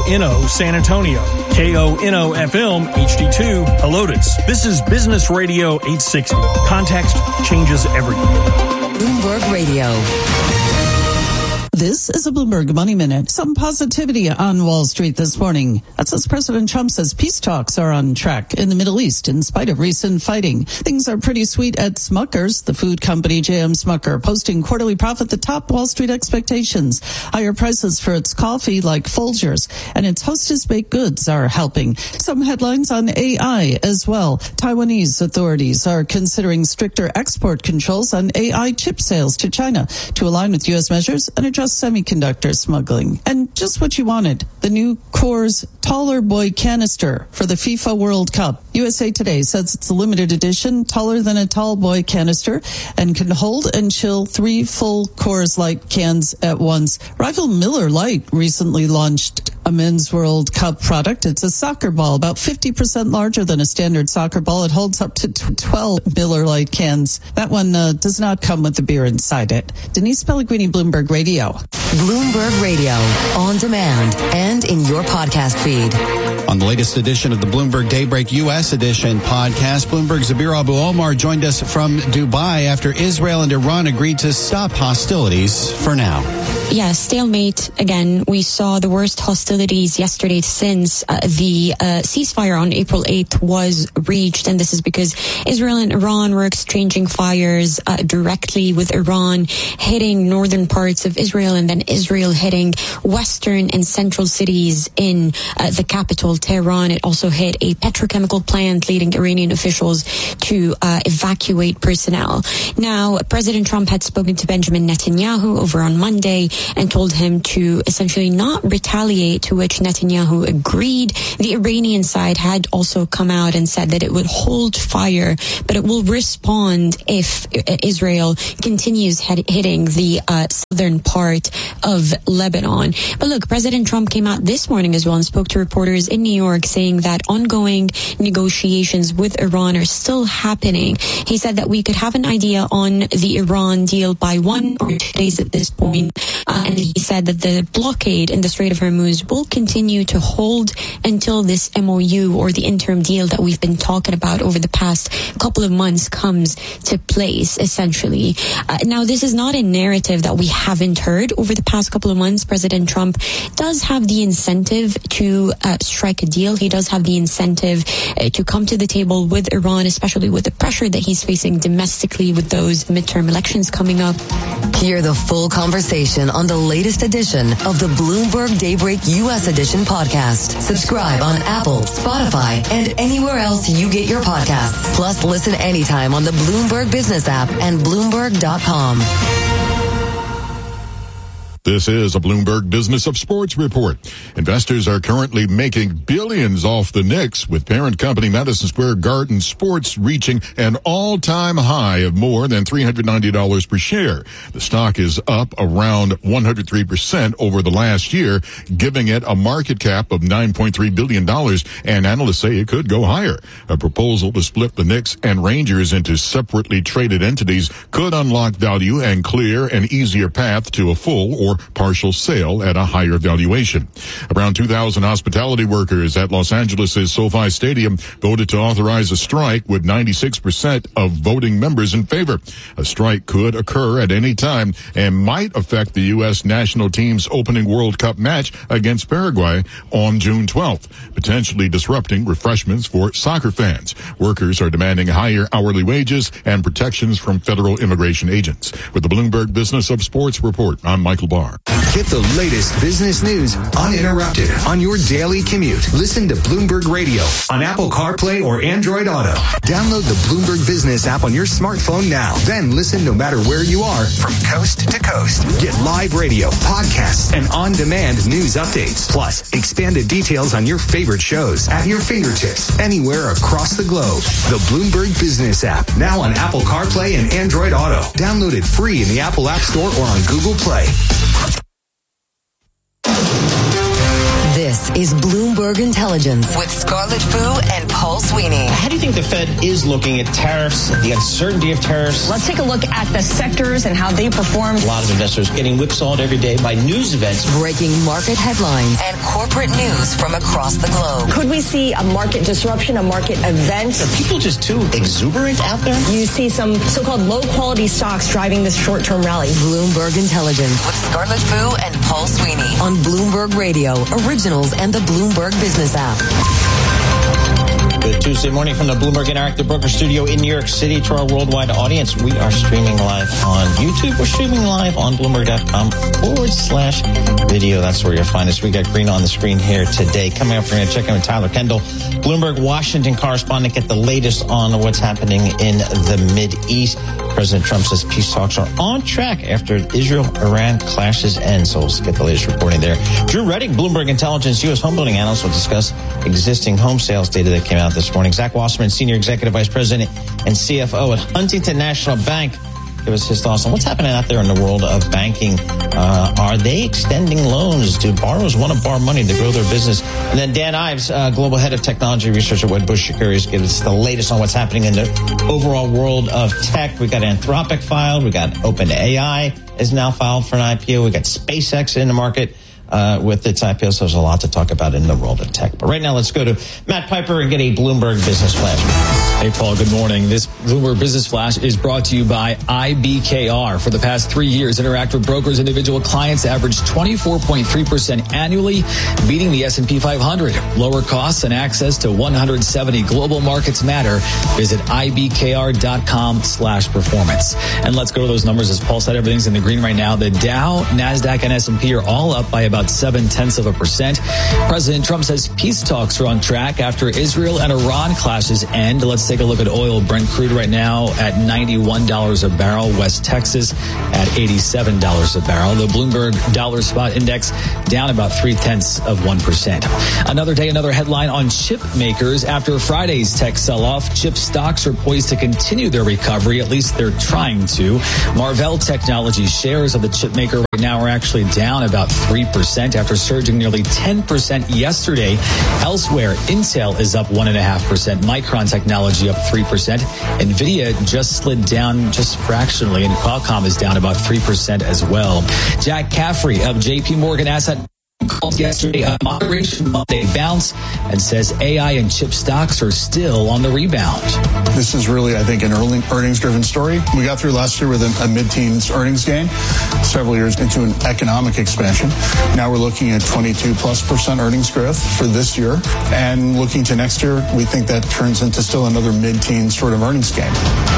KONO San Antonio, KONO FM HD2 Helotes. This is Business Radio 860. Context changes everything. Bloomberg Radio. This is a Bloomberg Money Minute. Some positivity on Wall Street this morning. That's as President Trump says peace talks are on track in the Middle East in spite of recent fighting. Things are pretty sweet at Smucker's, the food company J.M. Smucker, posting quarterly profit that topped Wall Street expectations. Higher prices for its coffee like Folgers and its Hostess baked goods are helping. Some headlines on AI as well. Taiwanese authorities are considering stricter export controls on AI chip sales to China to align with U.S. measures and address semiconductor smuggling. And just what you wanted, the new Coors Taller Boy canister for the FIFA World Cup. USA Today says it's a limited edition, taller than a tall boy canister, and can hold and chill 3 full Coors Light cans at once. Rival Miller Lite recently launched a men's World Cup product. It's a soccer ball, about 50% larger than a standard soccer ball. It holds up to 12 Miller Lite cans. That one does not come with the beer inside it. Denise Pellegrini, Bloomberg Radio. Bloomberg Radio, on demand and in your podcast feed. On the latest edition of the Bloomberg Daybreak U.S. edition podcast, Bloomberg's Zabir Abu-Omar joined us from Dubai after Israel and Iran agreed to stop hostilities for now. Yeah, stalemate again. We saw the worst hostilities yesterday since the ceasefire on April 8th was reached. And this is because Israel and Iran were exchanging fires directly, with Iran hitting northern parts of Israel and then Israel hitting western and central cities in the capital, Tehran. It also hit a petrochemical plant, leading Iranian officials to evacuate personnel. Now, President Trump had spoken to Benjamin Netanyahu over on Monday and told him to essentially not retaliate, to which Netanyahu agreed. The Iranian side had also come out and said that it would hold fire, but it will respond if Israel continues hitting the southern part of Lebanon. But look, President Trump came out this morning as well and spoke to reporters in New York, saying that ongoing negotiations with Iran are still happening. He said that we could have an idea on the Iran deal by 1 or 2 days at this point. And he said that the blockade in the Strait of Hormuz will continue to hold until this MOU, or the interim deal that we've been talking about over the past couple of months, comes to place, essentially. Now, this is not a narrative that we haven't heard over the past couple of months. President Trump does have the incentive to strike a deal. He does have the incentive to come to the table with Iran, especially with the pressure that he's facing domestically with those midterm elections coming up. Hear the full conversation on the latest edition of the Bloomberg Daybreak U.S. edition podcast. Subscribe on Apple, Spotify, and anywhere else you get your podcasts. Plus, listen anytime on the Bloomberg Business app and Bloomberg.com. This is a Bloomberg Business of Sports report. Investors are currently making billions off the Knicks, with parent company Madison Square Garden Sports reaching an all-time high of more than $390 per share. The stock is up around 103% over the last year, giving it a market cap of $9.3 billion, and analysts say it could go higher. A proposal to split the Knicks and Rangers into separately traded entities could unlock value and clear an easier path to a full or partial sale at a higher valuation. Around 2,000 hospitality workers at Los Angeles' SoFi Stadium voted to authorize a strike, with 96% of voting members in favor. A strike could occur at any time and might affect the U.S. national team's opening World Cup match against Paraguay on June 12th, potentially disrupting refreshments for soccer fans. Workers are demanding higher hourly wages and protections from federal immigration agents. With the Bloomberg Business of Sports report, I'm Michael Barr. Get the latest business news uninterrupted on your daily commute. Listen to Bloomberg Radio on Apple CarPlay or Android Auto. Download the Bloomberg Business app on your smartphone now. Then listen no matter where you are, from coast to coast. Get live radio, podcasts, and on-demand news updates. Plus, expanded details on your favorite shows at your fingertips anywhere across the globe. The Bloomberg Business app, now on Apple CarPlay and Android Auto. Download it free in the Apple App Store or on Google Play. This is Bloomberg Bloomberg Intelligence with Scarlett Fu and Paul Sweeney. How do you think the Fed is looking at tariffs, the uncertainty of tariffs? Let's take a look at the sectors and how they performed. A lot of investors getting whipsawed every day by news events. Breaking market headlines and corporate news from across the globe. Could we see a market disruption, a market event? Are people just too exuberant out there? You see some so-called low-quality stocks driving this short-term rally. Bloomberg Intelligence with Scarlett Fu and Paul Sweeney on Bloomberg Radio, Originals, and the Bloomberg Business app. Good Tuesday morning from the Bloomberg Interactive Broker Studio in New York City. To our worldwide audience, we are streaming live on YouTube. We're streaming live on Bloomberg.com/video. That's where you'll find us. We got green on the screen here today. Coming up, we're going to check in with Tyler Kendall, Bloomberg Washington correspondent, get the latest on what's happening in the Mideast. President Trump says peace talks are on track after Israel-Iran clashes end. So we'll get the latest reporting there. Drew Redding, Bloomberg Intelligence U.S. homebuilding analyst, will discuss existing home sales data that came out this morning. Zach Wasserman, Senior Executive Vice President and CFO at Huntington National Bank, give us his thoughts on what's happening out there in the world of banking. Are they extending loans? Do borrowers want to borrow money to grow their business? And then Dan Ives, Global Head of Technology Research at Wedbush Securities, gives us the latest on what's happening in the overall world of tech. We got Anthropic filed. We got OpenAI is now filed for an IPO. We got SpaceX in the market with its IPO. So there's a lot to talk about in the world of tech. But right now, let's go to Matt Piper and get a Bloomberg Business Flash. Hey, Paul, good morning. This Bloomberg Business Flash is brought to you by IBKR. For the past 3 years, Interactive Brokers' individual clients averaged 24.3% annually, beating the S&P 500. Lower costs and access to 170 global markets matter. Visit IBKR.com/performance. And let's go to those numbers. As Paul said, everything's in the green right now. The Dow, NASDAQ, and S&P are all up by about 0.7%. President Trump says peace talks are on track after Israel and Iran clashes end. Let's take a look at oil. Brent crude right now at $91 a barrel. West Texas at $87 a barrel. The Bloomberg Dollar Spot Index down about 0.3%. Another day, another headline on chip makers. After Friday's tech sell-off, chip stocks are poised to continue their recovery. At least they're trying to. Marvell Technology shares of the chip maker right now are actually down about 3% after surging nearly 10% yesterday. Elsewhere, Intel is up 1.5%. Micron Technology up 3%. NVIDIA just slid down just fractionally, and Qualcomm is down about 3% as well. Jack Caffrey of JP Morgan Asset called yesterday a moderation Monday bounce and says AI and chip stocks are still on the rebound. This is really, I think, an earnings-driven story. We got through last year with a mid-teens earnings gain, several years into an economic expansion. Now we're looking at 22+% earnings growth for this year. And looking to next year, we think that turns into still another mid-teens sort of earnings gain.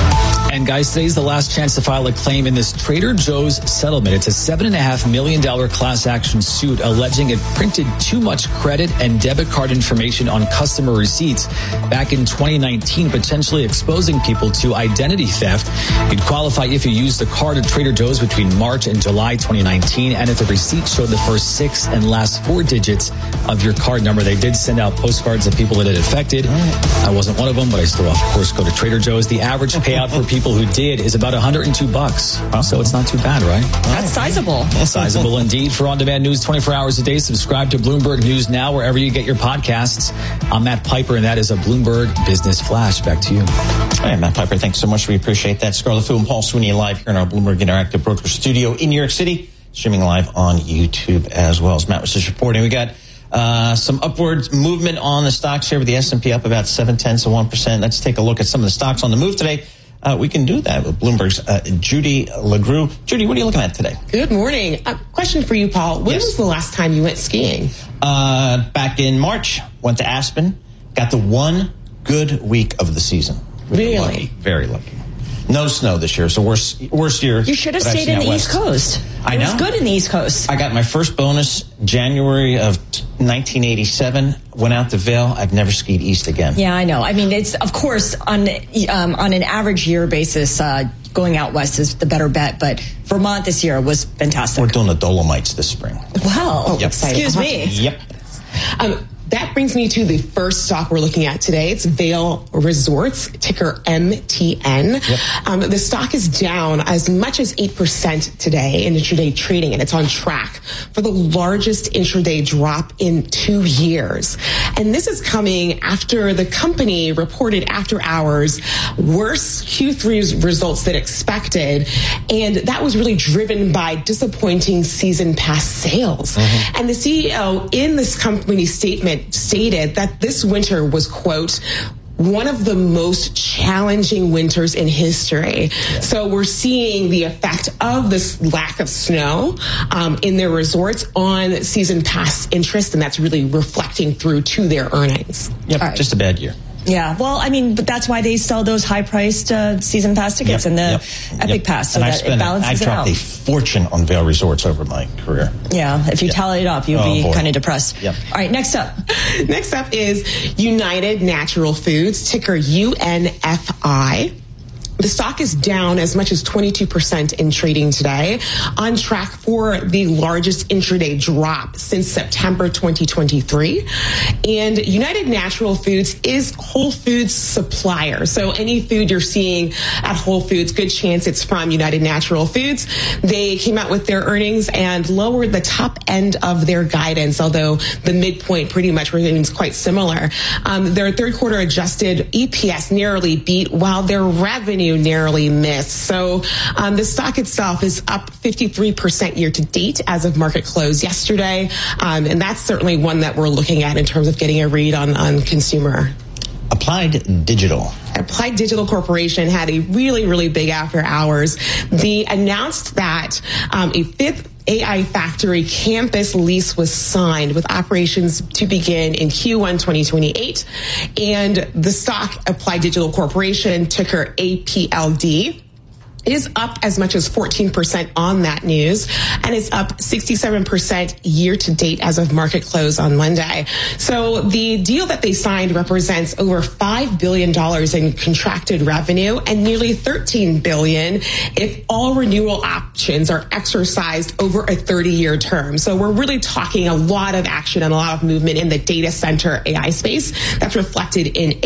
And guys, today's the last chance to file a claim in this Trader Joe's settlement. It's a $7.5 million class action suit alleging it printed too much credit and debit card information on customer receipts back in 2019, potentially exposing people to identity theft. You'd qualify if you used the card at Trader Joe's between March and July 2019, and if the receipt showed the first 6 and last 4 digits of your card number. They did send out postcards of people that it affected. I wasn't one of them, but I still, of course, go to Trader Joe's. The average payout for people who did is about $102. So it's not too bad, right? That's sizable. Sizable indeed. For on-demand news 24 hours a day, subscribe to Bloomberg News Now wherever you get your podcasts. I'm Matt Piper, and that is a Bloomberg Business Flash. Back to you. All right, Matt Piper, thanks so much. We appreciate that. Scarlett Fu and Paul Sweeney live here in our Bloomberg Interactive Broker Studio in New York City, streaming live on YouTube as well. As Matt was just reporting, we got some upward movement on the stocks here with the S&P up about 0.7%. Let's take a look at some of the stocks on the move today. We can do that with Bloomberg's Judy LaGrue. Judy, what are you looking at today? Good morning. A question for you, Paul. When was the last time you went skiing? Back in March. Went to Aspen. Got the one good week of the season. Really? Lucky, very lucky. No snow this year. It's the worst year. You should have stayed in the East Coast. I know. It was good in the East Coast. I got my first bonus January of 1987. Went out to Vail. I've never skied east again. Yeah, I know. I mean, it's, of course, on an average year basis, going out west is the better bet. But Vermont this year was fantastic. We're doing the Dolomites this spring. Wow. Yep. Excuse me. Yep. That brings me to the first stock we're looking at today. It's Vail Resorts, ticker MTN. Yep. The stock is down as much as 8% today in intraday trading, and it's on track for the largest intraday drop in 2 years. And this is coming after the company reported after hours worse Q3 results than expected. And that was really driven by disappointing season pass sales. Mm-hmm. And the CEO in this company statement stated that this winter was, quote, one of the most challenging winters in history. So we're seeing the effect of this lack of snow in their resorts on season pass interest, and that's really reflecting through to their earnings. Yep, right. Just a bad year. Yeah, well, I mean, but that's why they sell those high-priced season pass tickets and the Epic Pass, so that it balances it out. I dropped a fortune on Vail Resorts over my career. Yeah, if you tally it up, you'll be kind of depressed. Yep. All right, next up. Next up is United Natural Foods, ticker UNFI. The stock is down as much as 22% in trading today, on track for the largest intraday drop since September 2023. And United Natural Foods is Whole Foods supplier. So any food you're seeing at Whole Foods, good chance it's from United Natural Foods. They came out with their earnings and lowered the top end of their guidance, although the midpoint pretty much remains quite similar. Their third quarter adjusted EPS narrowly beat, while their revenue narrowly missed. So the stock itself is up 53% year to date as of market close yesterday. And that's certainly one that we're looking at in terms of getting a read on consumer. Applied Digital. Applied Digital Corporation had a really, really big after hours. They announced that a fifth AI Factory campus lease was signed with operations to begin in Q1 2028. And the stock, Applied Digital Corporation, ticker APLD, is up as much as 14% on that news, and it's up 67% year to date as of market close on Monday. So the deal that they signed represents over $5 billion in contracted revenue and nearly $13 billion if all renewal options are exercised over a 30-year term. So we're really talking a lot of action and a lot of movement in the data center AI space that's reflected in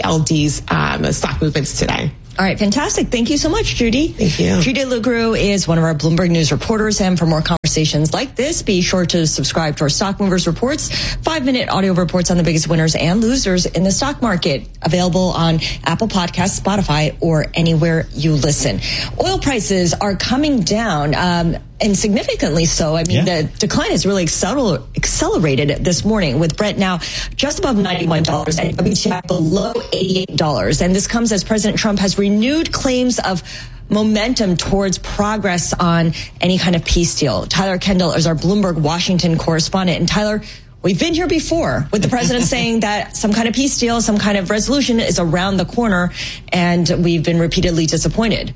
APLD's stock movements today. All right, fantastic. Thank you so much, Judy. Thank you. Judy LeGroux is one of our Bloomberg News reporters, and for more conversations like this, be sure to subscribe to our Stock Movers Reports, 5-minute audio reports on the biggest winners and losers in the stock market, available on Apple Podcasts, Spotify, or anywhere you listen. Oil prices are coming down, and significantly so. I mean, the decline has really accelerated this morning, with Brent now just above $91 and WTI below $88. And this comes as President Trump has renewed claims of momentum towards progress on any kind of peace deal. Tyler Kendall is our Bloomberg Washington correspondent. And Tyler, we've been here before with the president saying that some kind of peace deal, some kind of resolution is around the corner, and we've been repeatedly disappointed.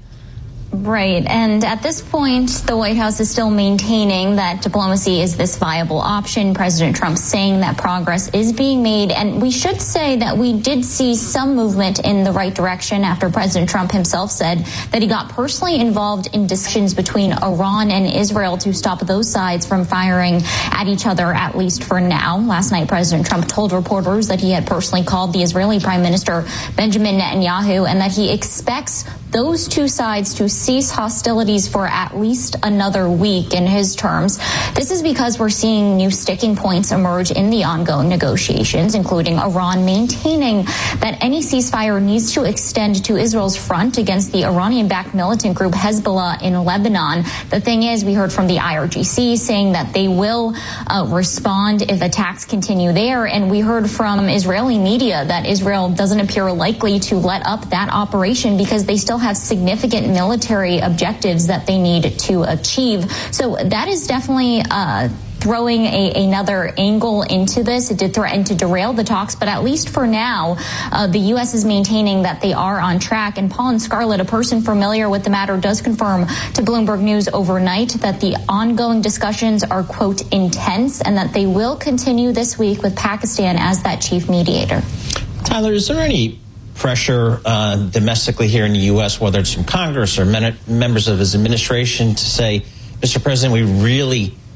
Right. And at this point, the White House is still maintaining that diplomacy is this viable option. President Trump saying that progress is being made. And we should say that we did see some movement in the right direction after President Trump himself said that he got personally involved in discussions between Iran and Israel to stop those sides from firing at each other, at least for now. Last night, President Trump told reporters that he had personally called the Israeli Prime Minister Benjamin Netanyahu and that he expects those two sides to cease hostilities for at least another week in his terms. This is because we're seeing new sticking points emerge in the ongoing negotiations, including Iran maintaining that any ceasefire needs to extend to Israel's front against the Iranian-backed militant group Hezbollah in Lebanon. The thing is, we heard from the IRGC saying that they will respond if attacks continue there. And we heard from Israeli media that Israel doesn't appear likely to let up that operation because they still have significant military objectives that they need to achieve. So that is definitely throwing another angle into this. It did threaten to derail the talks, but at least for now, the U.S. is maintaining that they are on track. And Paul and Scarlett, a person familiar with the matter, does confirm to Bloomberg News overnight that the ongoing discussions are, quote, intense, and that they will continue this week with Pakistan as that chief mediator. Tyler, is there any pressure domestically here in the U.S., whether it's from Congress or members of his administration, to say, Mr. President, we really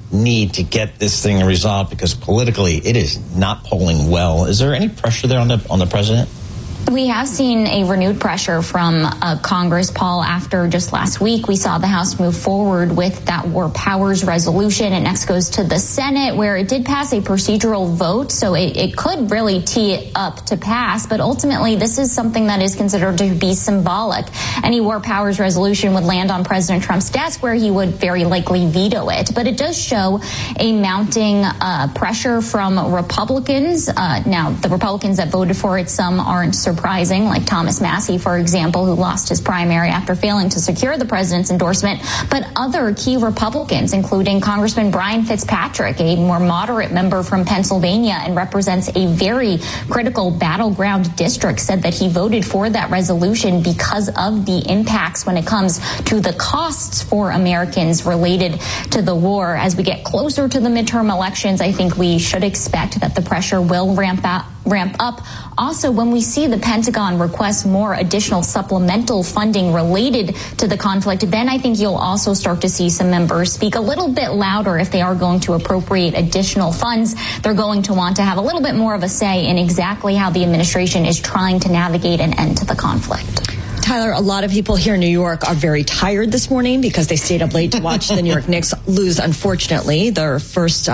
need to get this thing resolved, because politically it is not polling well. Is there any pressure there on the president? We have seen a renewed pressure from Congress, Paul. After just last week, we saw the House move forward with that War Powers resolution. It next goes to the Senate, where it did pass a procedural vote, so it could really tee it up to pass. But ultimately, this is something that is considered to be symbolic. Any War Powers resolution would land on President Trump's desk, where he would very likely veto it. But it does show a mounting pressure from Republicans. Now, the Republicans that voted for it, some aren't surprising, like Thomas Massie, for example, who lost his primary after failing to secure the president's endorsement. But other key Republicans, including Congressman Brian Fitzpatrick, a more moderate member from Pennsylvania and represents a very critical battleground district, said that he voted for that resolution because of the impacts when it comes to the costs for Americans related to the war. As we get closer to the midterm elections, I think we should expect that the pressure will ramp up. Also, when we see the Pentagon request more additional supplemental funding related to the conflict, then I think you'll also start to see some members speak a little bit louder. If they are going to appropriate additional funds, they're going to want to have a little bit more of a say in exactly how the administration is trying to navigate an end to the conflict. Tyler, a lot of people here in New York are very tired this morning because they stayed up late to watch the New York Knicks lose, unfortunately, their first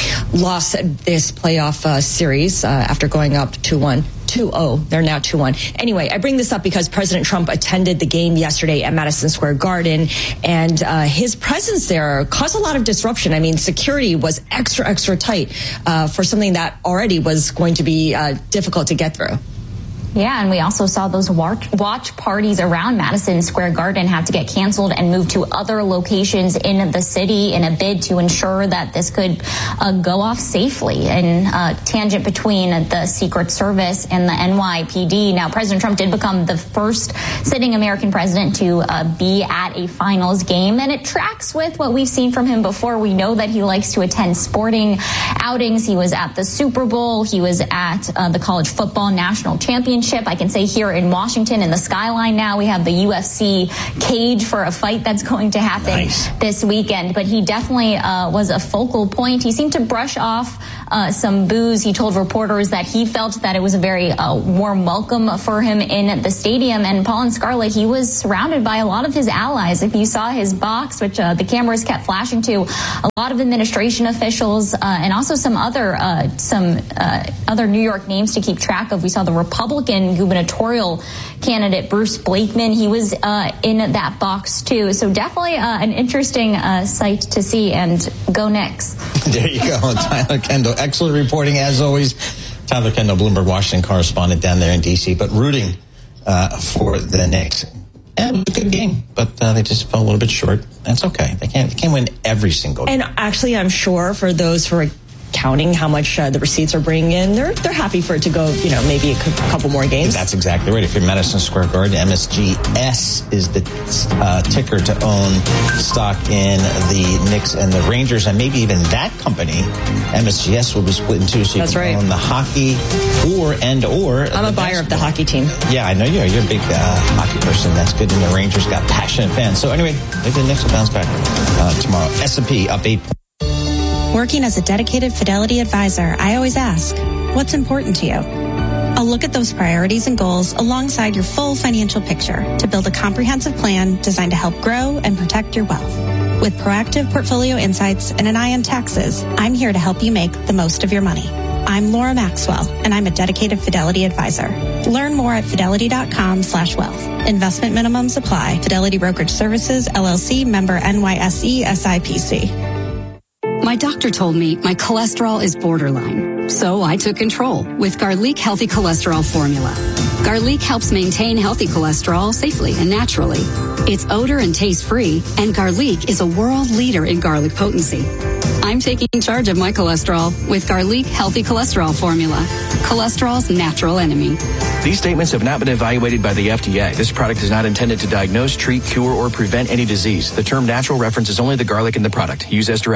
loss at this playoff series after going up 2-1. 2-0. They're now 2-1. Anyway, I bring this up because President Trump attended the game yesterday at Madison Square Garden, and his presence there caused a lot of disruption. I mean, security was extra tight for something that already was going to be difficult to get through. Yeah, and we also saw those watch parties around Madison Square Garden have to get canceled and moved to other locations in the city in a bid to ensure that this could go off safely. And tangent between the Secret Service and the NYPD. Now, President Trump did become the first sitting American president to be at a finals game, and it tracks with what we've seen from him before. We know that he likes to attend sporting outings. He was at the Super Bowl. He was at the College Football National Championship. I can say here in Washington in the skyline now we have the UFC cage for a fight that's going to happen this weekend. But he definitely was a focal point. He seemed to brush off some boos. He told reporters that he felt that it was a very warm welcome for him in the stadium. And Paul and Scarlett, he was surrounded by a lot of his allies. If you saw his box, which the cameras kept flashing to, a lot of administration officials and also some other New York names to keep track of. We saw the Republican gubernatorial candidate Bruce Blakeman. He was in that box too. So definitely an interesting sight to see. And go Knicks. There you go, Tyler Kendall. Excellent reporting as always. Tyler Kendall, Bloomberg Washington correspondent down there in D.C., but rooting for the Knicks. And it was a good game, but they just fell a little bit short. That's okay. They can't win every single game. And actually, I'm sure for those who are counting how much the receipts are bringing in, they're happy for it to go, maybe a couple more games. That's exactly right. If you're Madison Square Garden, MSGS is the ticker to own stock in the Knicks and the Rangers, and maybe even that company, MSGS, will be split in two, so you can own the hockey or. I'm a buyer of the hockey team. Yeah, I know you are. You're a big hockey person. That's good. And the Rangers got passionate fans. So anyway, maybe the Knicks will bounce back tomorrow. S&P up 8 points. Working as a dedicated Fidelity advisor, I always ask, what's important to you? I'll look at those priorities and goals alongside your full financial picture to build a comprehensive plan designed to help grow and protect your wealth. With proactive portfolio insights and an eye on taxes, I'm here to help you make the most of your money. I'm Laura Maxwell, and I'm a dedicated Fidelity advisor. Learn more at fidelity.com/wealth. Investment minimums apply. Fidelity Brokerage Services, LLC, member NYSE, SIPC. My doctor told me my cholesterol is borderline, so I took control with Garlic Healthy Cholesterol Formula. Garlic helps maintain healthy cholesterol safely and naturally. It's odor and taste-free, and Garlic is a world leader in garlic potency. I'm taking charge of my cholesterol with Garlic Healthy Cholesterol Formula, cholesterol's natural enemy. These statements have not been evaluated by the FDA. This product is not intended to diagnose, treat, cure, or prevent any disease. The term natural references only the garlic in the product. Use as directed.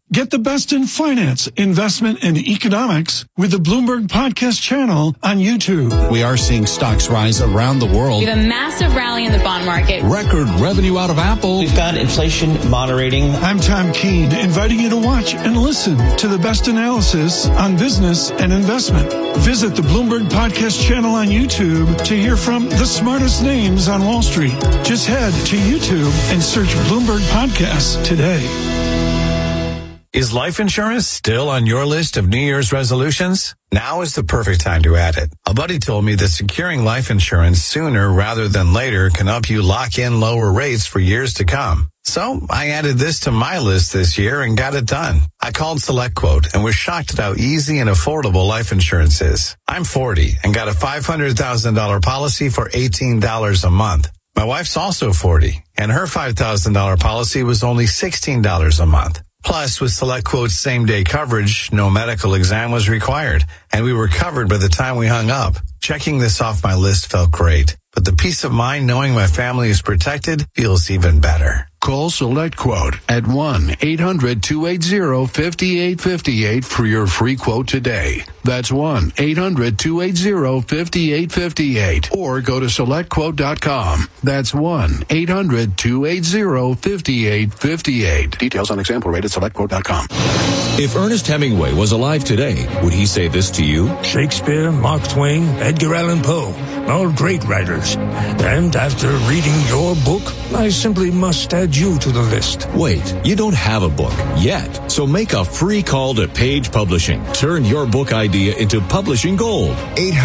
Get the best in finance, investment, and economics with the Bloomberg Podcast channel on YouTube. We are seeing stocks rise around the world. We have a massive rally in the bond market. Record revenue out of Apple. We've got inflation moderating. I'm Tom Keene, inviting you to watch and listen to the best analysis on business and investment. Visit the Bloomberg Podcast channel on YouTube to hear from the smartest names on Wall Street. Just head to YouTube and search Bloomberg Podcasts today. Is life insurance still on your list of New Year's resolutions? Now is the perfect time to add it. A buddy told me that securing life insurance sooner rather than later can help you lock in lower rates for years to come. So I added this to my list this year and got it done. I called SelectQuote and was shocked at how easy and affordable life insurance is. I'm 40 and got a $500,000 policy for $18 a month. My wife's also 40 and her $5,000 policy was only $16 a month. Plus, with SelectQuote's same-day coverage, no medical exam was required, and we were covered by the time we hung up. Checking this off my list felt great, but the peace of mind knowing my family is protected feels even better. Call SelectQuote at 1-800-280-5858 for your free quote today. That's 1-800-280-5858. Or go to SelectQuote.com. That's 1-800-280-5858. Details on example rate at SelectQuote.com. If Ernest Hemingway was alive today, would he say this to you? Shakespeare, Mark Twain, Edgar Allan Poe, all great writers. And after reading your book, I simply must add you to the list. Wait, you don't have a book yet. So make a free call to Page Publishing. Turn your book idea into publishing gold.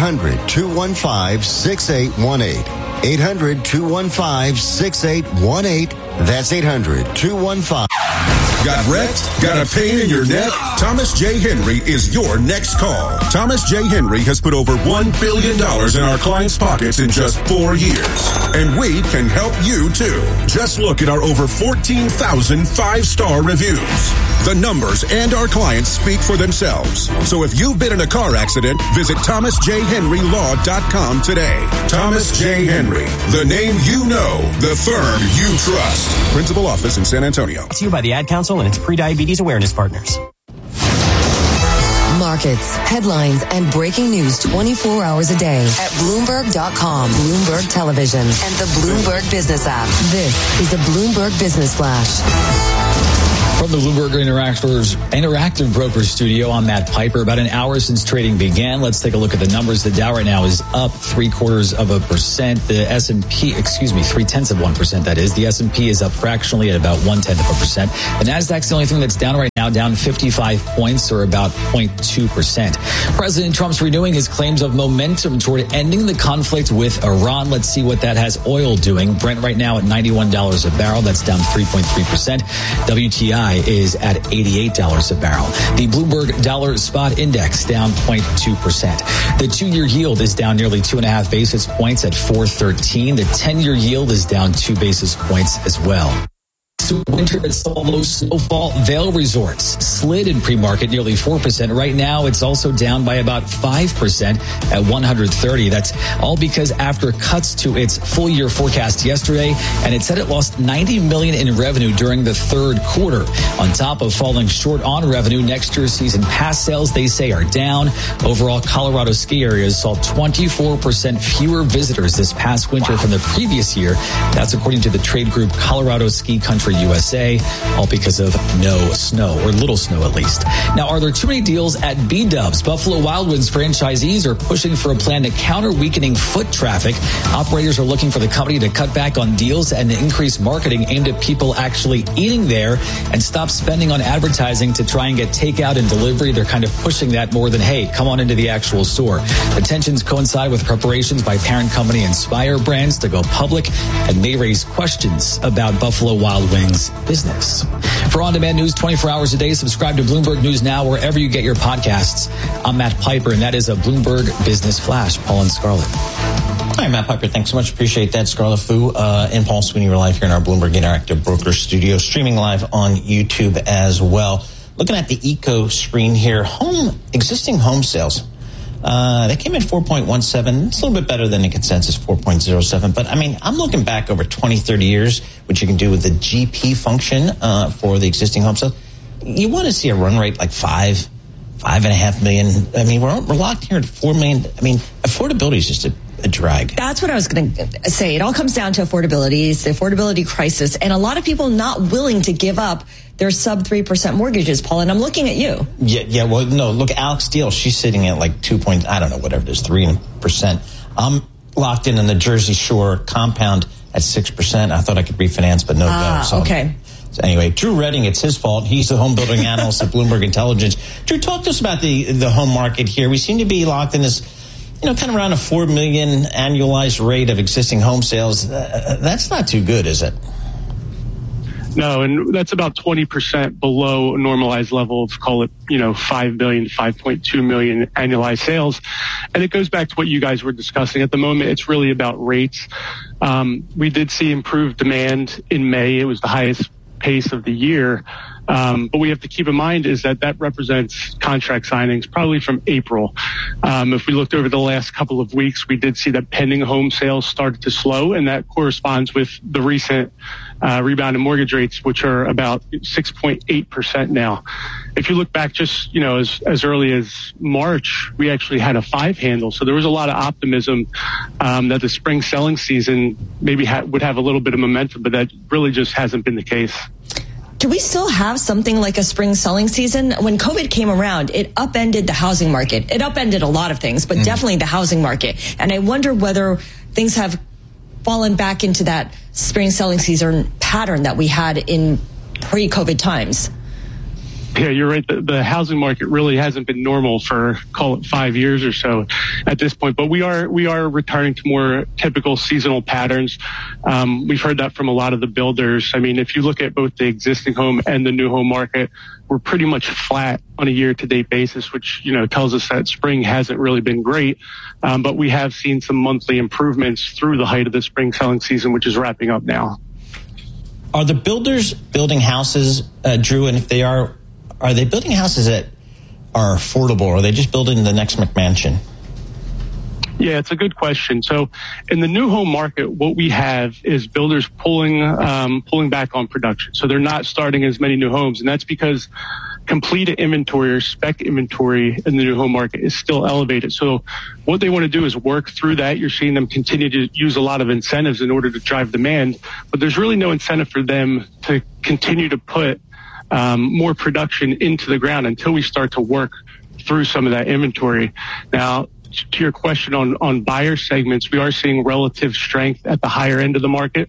800-215-6818. 800-215-6818. That's 800-215. Got wrecked? Got a pain in your neck? Thomas J. Henry is your next call. Thomas J. Henry has put over $1 billion in our clients' pockets in just 4 years. And we can help you too. Just look at our over 14,000 5-star reviews. The numbers and our clients speak for themselves. So if you've been in a car accident, visit ThomasJHenryLaw.com today. Thomas J. Henry, the name you know, the firm you trust. Principal office in San Antonio. To you by the Ad Council and its pre-diabetes awareness partners. Markets, headlines, and breaking news 24 hours a day at Bloomberg.com, Bloomberg Television, and the Bloomberg Business app. This is the Bloomberg Business Flash. From the Bloomberg Interactive Brokers Studio, I'm Matt Piper. About an hour since trading began, let's take a look at the numbers. The Dow right now is up 0.75%. The S&P, 0.3%, that is. The S&P is up fractionally at about 0.1%. The Nasdaq's the only thing that's down right now, down 55 points or about 0.2%. President Trump's renewing his claims of momentum toward ending the conflict with Iran. Let's see what that has oil doing. Brent right now at $91 a barrel. That's down 3.3%. WTI is at $88 a barrel. The Bloomberg Dollar Spot Index down 0.2%. The 2-year yield is down nearly 2.5 basis points at 4.13. The 10-year yield is down 2 basis points as well. Winter that saw low snowfall. Vail Resorts slid in pre-market nearly 4%. Right now, it's also down by about 5% at 130. That's all because after cuts to its full-year forecast yesterday, and it said it lost $90 million in revenue during the third quarter. On top of falling short on revenue, next year's season pass sales, they say, are down. Overall, Colorado ski areas saw 24% fewer visitors this past winter from the previous year. That's according to the trade group Colorado Ski Country USA, all because of no snow, or little snow at least. Now, are there too many deals at B-Dubs? Buffalo Wild Wings franchisees are pushing for a plan to counter weakening foot traffic. Operators are looking for the company to cut back on deals and increase marketing aimed at people actually eating there and stop spending on advertising to try and get takeout and delivery. They're kind of pushing that more than, hey, come on into the actual store. The tensions coincide with preparations by parent company Inspire Brands to go public and may raise questions about Buffalo Wild Wings business. For on-demand news 24 hours a day, subscribe to Bloomberg News Now wherever you get your podcasts. I'm Matt Piper, and that is a Bloomberg Business Flash. Paul and Scarlett. Hi, Matt Piper. Thanks so much. Appreciate that. Scarlett Fu and Paul Sweeney are live here in our Bloomberg Interactive Broker Studio, streaming live on YouTube as well. Looking at the Eco screen here, existing home sales. They came in 4.17. It's a little bit better than the consensus 4.07. But I mean, I'm looking back over 20, 30 years, which you can do with the GP function for the existing home sales. you want to see a run rate like 5.5 million. I mean, we're locked here at 4 million. I mean, affordability is just a drag. That's what I was going to say. It all comes down to affordability. It's the affordability crisis, and a lot of people not willing to give up their sub 3% mortgages, Paul, and I'm looking at you. Yeah. Well, no, look, Alex Steele, she's sitting at like 3%. I'm locked in the Jersey Shore compound at 6%. I thought I could refinance, but no go. So, okay. So anyway, Drew Redding, it's his fault. He's the home building analyst at Bloomberg Intelligence. Drew, talk to us about the home market here. We seem to be locked in this, kind of around a 4 million annualized rate of existing home sales. That's not too good, is it? No, and that's about 20% below a normalized level of, call it, 5 million, 5.2 million annualized sales. And it goes back to what you guys were discussing. At the moment, it's really about rates. We did see improved demand in May. It was the highest pace of the year. But we have to keep in mind is that represents contract signings probably from April. If we looked over the last couple of weeks, we did see that pending home sales started to slow, and that corresponds with the recent rebound in mortgage rates, which are about 6.8% now. If you look back just, as early as March, we actually had a 5 handle. So there was a lot of optimism that the spring selling season maybe would have a little bit of momentum, but that really just hasn't been the case. Do we still have something like a spring selling season? When COVID came around, it upended the housing market. It upended a lot of things, but definitely the housing market. And I wonder whether things have fallen back into that spring selling season pattern that we had in pre-COVID times. Yeah, you're right. The housing market really hasn't been normal for, call it, 5 years or so at this point. But we are returning to more typical seasonal patterns. We've heard that from a lot of the builders. I mean, if you look at both the existing home and the new home market, we're pretty much flat on a year-to-date basis, which, tells us that spring hasn't really been great. But we have seen some monthly improvements through the height of the spring selling season, which is wrapping up now. Are the builders building houses, Drew? And if they are they building houses that are affordable, or are they just building the next McMansion? Yeah, it's a good question. So in the new home market, what we have is builders pulling back on production. So they're not starting as many new homes, and that's because completed inventory or spec inventory in the new home market is still elevated. So what they want to do is work through that. You're seeing them continue to use a lot of incentives in order to drive demand, but there's really no incentive for them to continue to put more production into the ground until we start to work through some of that inventory. Now, to your question on buyer segments, we are seeing relative strength at the higher end of the market.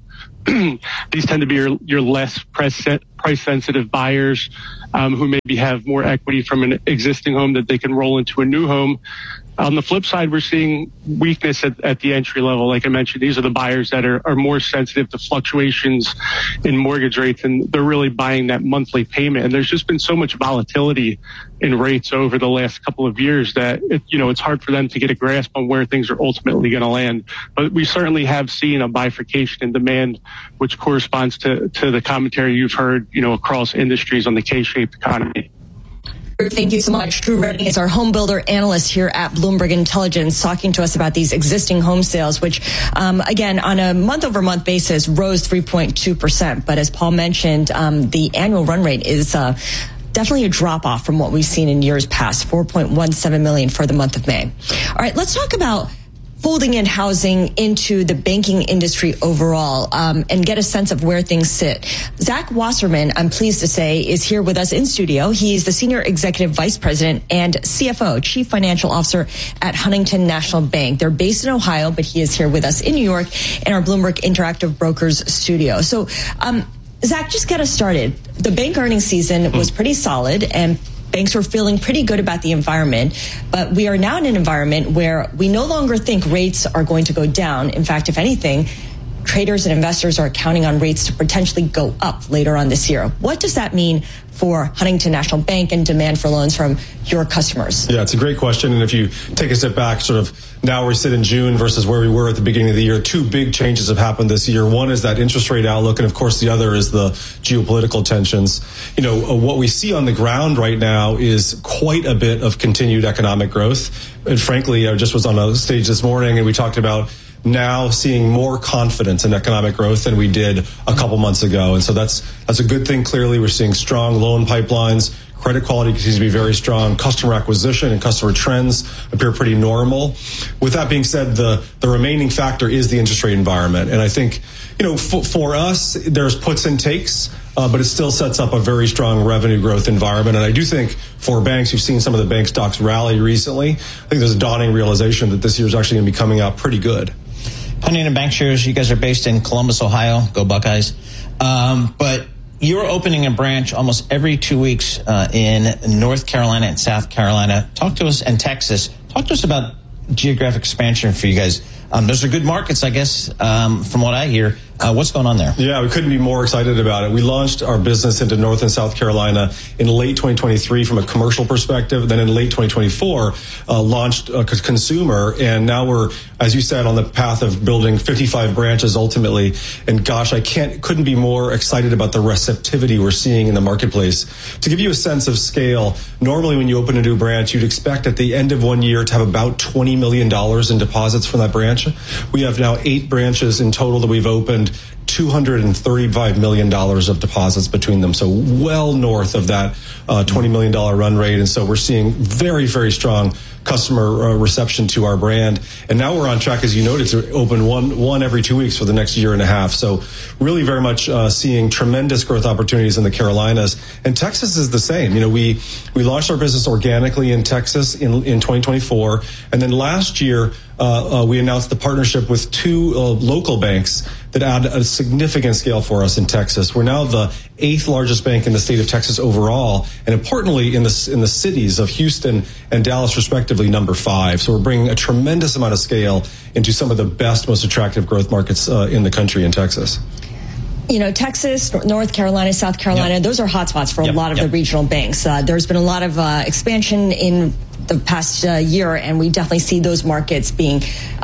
These tend to be your less price-sensitive buyers who maybe have more equity from an existing home that they can roll into a new home. On the flip side, we're seeing weakness at the entry level. Like I mentioned, these are the buyers that are more sensitive to fluctuations in mortgage rates, and they're really buying that monthly payment. And there's just been so much volatility in rates over the last couple of years that it's hard for them to get a grasp on where things are ultimately going to land. But we certainly have seen a bifurcation in demand, which corresponds to the commentary you've heard, across industries on the K-shaped economy. Thank you so much. Drew Redding is our home builder analyst here at Bloomberg Intelligence, talking to us about these existing home sales, which, again, on a month-over-month basis, rose 3.2%. But as Paul mentioned, the annual run rate is definitely a drop-off from what we've seen in years past, 4.17 million for the month of May. All right, let's talk about folding in housing into the banking industry overall, and get a sense of where things sit. Zach Wasserman, I'm pleased to say, is here with us in studio. He's the Senior Executive Vice President and CFO, Chief Financial Officer at Huntington National Bank. They're based in Ohio, but he is here with us in New York in our Bloomberg Interactive Brokers studio. So, Zach, just get us started. The bank earnings season was pretty solid, and banks were feeling pretty good about the environment, but we are now in an environment where we no longer think rates are going to go down. In fact, if anything, traders and investors are counting on rates to potentially go up later on this year. What does that mean for Huntington National Bank and demand for loans from your customers? Yeah, it's a great question. And if you take a step back, sort of now we sit in June versus where we were at the beginning of the year, two big changes have happened this year. One is that interest rate outlook, and of course the other is the geopolitical tensions. What we see on the ground right now is quite a bit of continued economic growth. And frankly, I just was on a stage this morning and we talked about now seeing more confidence in economic growth than we did a couple months ago. And so that's a good thing. Clearly, we're seeing strong loan pipelines. Credit quality continues to be very strong. Customer acquisition and customer trends appear pretty normal. With that being said, the remaining factor is the interest rate environment. And I think, for us, there's puts and takes, but it still sets up a very strong revenue growth environment. And I do think for banks, you've seen some of the bank stocks rally recently. I think there's a dawning realization that this year is actually going to be coming out pretty good. Huntington Bancshares, you guys are based in Columbus, Ohio. Go Buckeyes. But you're opening a branch almost every 2 weeks in North Carolina and South Carolina. Talk to us, and Texas. Talk to us about geographic expansion for you guys. Those are good markets, I guess, from what I hear. What's going on there? Yeah, we couldn't be more excited about it. We launched our business into North and South Carolina in late 2023 from a commercial perspective. Then in late 2024, launched consumer. And now we're, as you said, on the path of building 55 branches ultimately. And gosh, couldn't be more excited about the receptivity we're seeing in the marketplace. To give you a sense of scale, normally when you open a new branch, you'd expect at the end of 1 year to have about $20 million in deposits from that branch. We have now 8 branches in total that we've opened, $235 million of deposits between them. So well north of that $20 million run rate. And so we're seeing very, very strong customer reception to our brand. And now we're on track, as you noted, to open one every 2 weeks for the next year and a half. So really very much seeing tremendous growth opportunities in the Carolinas. And Texas is the same. We launched our business organically in Texas in 2024. And then last year, we announced the partnership with 2 local banks that add a significant scale for us in Texas. We're now the 8th largest bank in the state of Texas overall, and importantly in the cities of Houston and Dallas, respectively, number 5. So we're bringing a tremendous amount of scale into some of the best, most attractive growth markets in the country in Texas. Texas, North Carolina, South Carolina, those are hotspots for a lot of the regional banks. There's been a lot of expansion in the past year, and we definitely see those markets being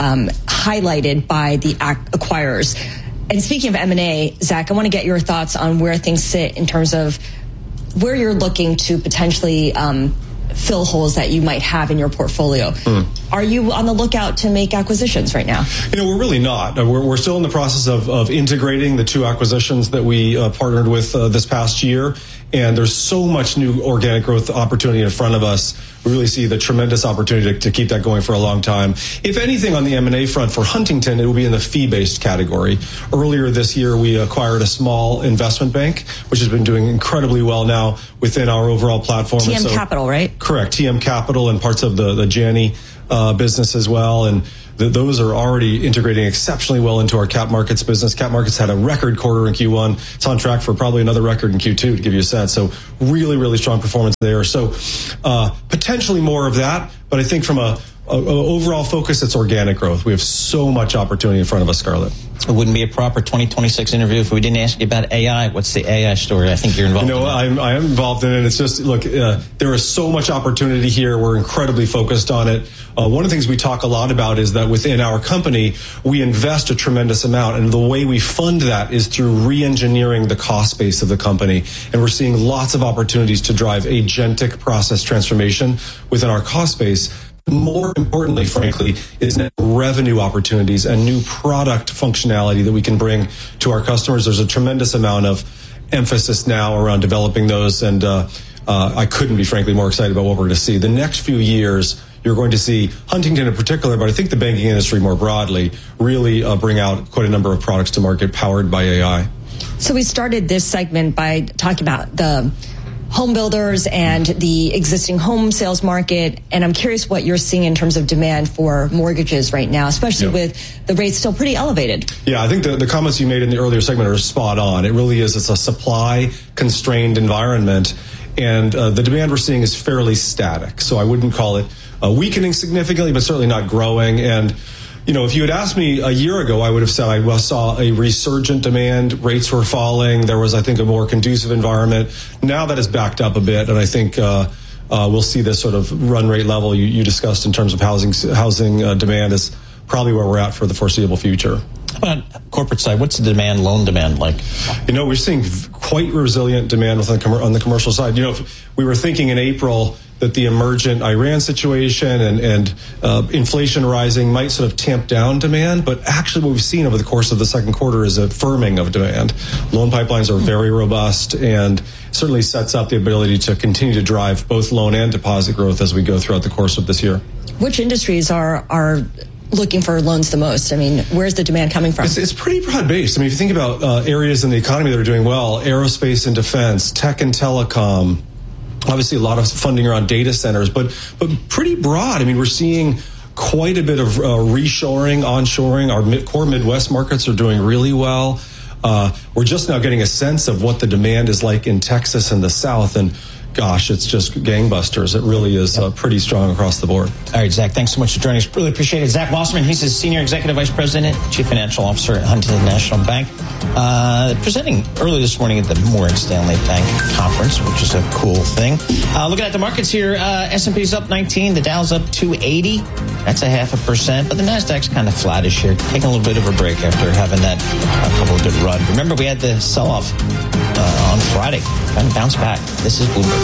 highlighted by the acquirers. And speaking of M&A, Zach, I want to get your thoughts on where things sit in terms of where you're looking to potentially fill holes that you might have in your portfolio. Are you on the lookout to make acquisitions right now? We're really not. We're still in the process of integrating the 2 acquisitions that we partnered with this past year. And there's so much new organic growth opportunity in front of us. We really see the tremendous opportunity to keep that going for a long time. If anything, on the M&A front for Huntington, it will be in the fee-based category. Earlier this year, we acquired a small investment bank, which has been doing incredibly well now within our overall platform. TM Capital, right? Correct. TM Capital and parts of the Janney business as well. And those are already integrating exceptionally well into our cap markets business. Cap markets had a record quarter in Q1. It's on track for probably another record in Q2, to give you a sense. So really, really strong performance there. So potentially more of that. But I think from a overall focus, it's organic growth. We have so much opportunity in front of us, Scarlett. It wouldn't be a proper 2026 interview if we didn't ask you about AI. What's the AI story? I think you're involved in it. I am involved in it. It's just, look, there is so much opportunity here. We're incredibly focused on it. One of the things we talk a lot about is that within our company, we invest a tremendous amount. And the way we fund that is through re-engineering the cost base of the company. And we're seeing lots of opportunities to drive agentic process transformation within our cost base. More importantly, frankly, is revenue opportunities and new product functionality that we can bring to our customers. There's a tremendous amount of emphasis now around developing those, and I couldn't be, frankly, more excited about what we're going to see. The next few years, you're going to see Huntington in particular, but I think the banking industry more broadly, really bring out quite a number of products to market powered by AI. So we started this segment by talking about the home builders and the existing home sales market. And I'm curious what you're seeing in terms of demand for mortgages right now, especially with the rates still pretty elevated. Yeah, I think the comments you made in the earlier segment are spot on. It really is. It's a supply constrained environment. And the demand we're seeing is fairly static. So I wouldn't call it weakening significantly, but certainly not growing. And if you had asked me a year ago, I would have said I saw a resurgent demand. Rates were falling. There was, I think, a more conducive environment. Now that has backed up a bit, and I think we'll see this sort of run rate level you discussed in terms of housing demand is probably where we're at for the foreseeable future. How about corporate side? What's the loan demand like? We're seeing quite resilient demand on the commercial side. If we were thinking in April, that the emergent Iran situation and inflation rising might sort of tamp down demand. But actually what we've seen over the course of the second quarter is a firming of demand. Loan pipelines are very robust and certainly sets up the ability to continue to drive both loan and deposit growth as we go throughout the course of this year. Which industries are looking for loans the most? I mean, where's the demand coming from? It's pretty broad-based. I mean, if you think about areas in the economy that are doing well, aerospace and defense, tech and telecom, obviously a lot of funding around data centers, but pretty broad. I mean, we're seeing quite a bit of reshoring, onshoring. Our core Midwest markets are doing really well. We're just now getting a sense of what the demand is like in Texas and the South, and gosh, it's just gangbusters. It really is pretty strong across the board. All right, Zach, thanks so much for joining us. Really appreciate it. Zach Wasserman, he's the Senior Executive Vice President, Chief Financial Officer at Huntington National Bank. Presenting early this morning at the Morgan Stanley Bank Conference, which is a cool thing. Looking at the markets here, S&P's up 19, the Dow's up 280. That's 0.5%, but the Nasdaq's kind of flattish here, taking a little bit of a break after having that couple of good run. Remember, we had the sell-off on Friday. Trying to bounce back. This is Bloomberg.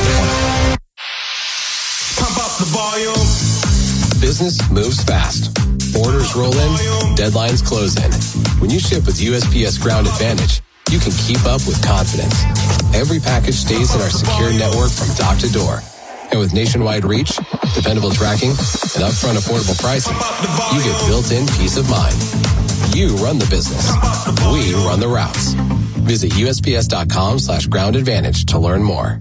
Pump up the volume. Business moves fast. Orders roll in, deadlines close in. When you ship with USPS Ground Advantage, you can keep up with confidence. Every package stays in our secure network from dock to door. And with nationwide reach, dependable tracking, and upfront affordable pricing, you get built-in peace of mind. You run the business. We run the routes. Visit USPS.com/Ground Advantage to learn more.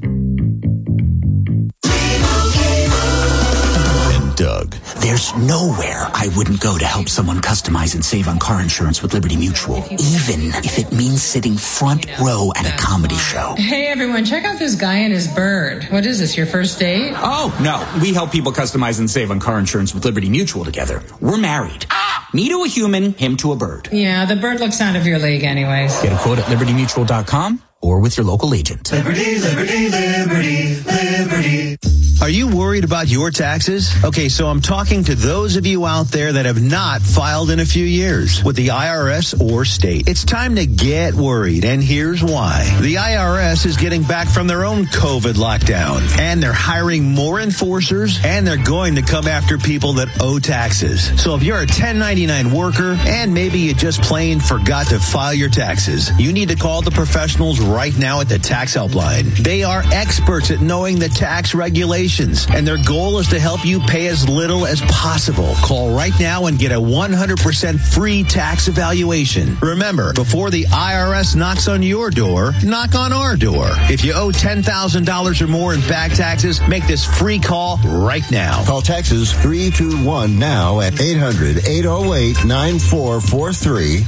Doug. There's nowhere I wouldn't go to help someone customize and save on car insurance with Liberty Mutual, even if it means sitting front row at a comedy show. Hey everyone, check out this guy and his bird. What is this, your first date? Oh, no. We help people customize and save on car insurance with Liberty Mutual together. We're married. Me to a human, him to a bird. Yeah, the bird looks out of your league anyways. Get a quote at libertymutual.com or with your local agent. Liberty, liberty, liberty, liberty. Are you worried about your taxes? Okay, so I'm talking to those of you out there that have not filed in a few years with the IRS or state. It's time to get worried, and here's why. The IRS is getting back from their own COVID lockdown, and they're hiring more enforcers, and they're going to come after people that owe taxes. So if you're a 1099 worker, and maybe you just plain forgot to file your taxes, you need to call the professionals right now at the Tax Helpline. They are experts at knowing the tax regulations, and their goal is to help you pay as little as possible. Call right now and get a 100% free tax evaluation. Remember, before the IRS knocks on your door, knock on our door. If you owe $10,000 or more in back taxes, make this free call right now. Call Taxes 321 now at 800-808-9443.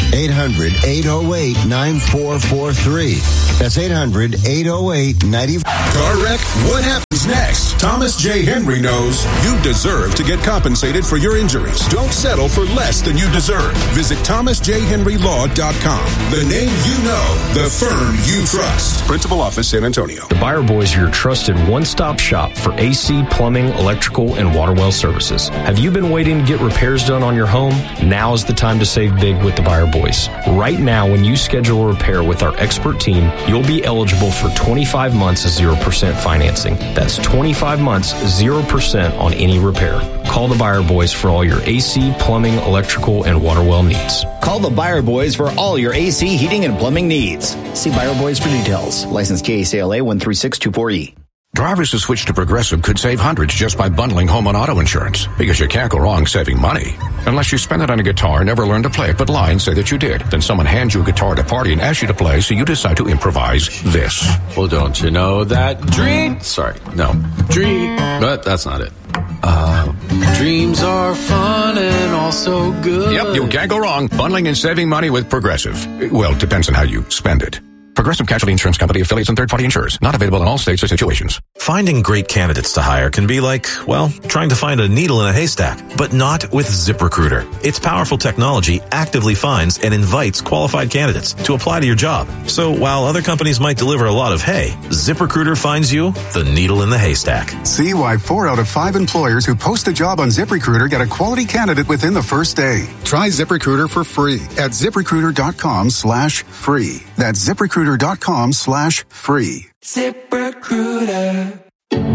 800-808-9443. That's 800-808-9443. Car wreck? What happens next? Thomas J. Henry knows you deserve to get compensated for your injuries. Don't settle for less than you deserve. Visit ThomasJHenryLaw.com. The name you know, the firm you trust. Principal Office, San Antonio. The Buyer Boys are your trusted one-stop shop for AC, plumbing, electrical, and water well services. Have you been waiting to get repairs done on your home? Now is the time to save big with the Buyer Boys. Right now, when you schedule a repair with our expert team, you'll be eligible for 25 months of 0% financing. That's 25 months, 0% on any repair. Call the Buyer Boys for all your AC, plumbing, electrical, and water well needs. Call the Buyer Boys for all your AC, heating, and plumbing needs. See Buyer Boys for details. License KACLA 13624E. Drivers who switch to Progressive could save hundreds just by bundling home and auto insurance, because you can't go wrong saving money. Unless you spend it on a guitar and never learn to play it, but lie and say that you did. Then someone hands you a guitar at a party and asks you to play, so you decide to improvise this. Well, don't you know that dream... Sorry, no. Dream... But that's not it. Dreams are fun and also good. Yep, you can't go wrong bundling and saving money with Progressive. Well, it depends on how you spend it. Progressive Casualty Insurance Company, affiliates, and third-party insurers. Not available in all states or situations. Finding great candidates to hire can be like, well, trying to find a needle in a haystack, but not with ZipRecruiter. Its powerful technology actively finds and invites qualified candidates to apply to your job. So while other companies might deliver a lot of hay, ZipRecruiter finds you the needle in the haystack. See why 4 out of 5 employers who post a job on ZipRecruiter get a quality candidate within the first day. Try ZipRecruiter for free at ZipRecruiter.com/free. That's ZipRecruiter.com/free. ZipRecruiter.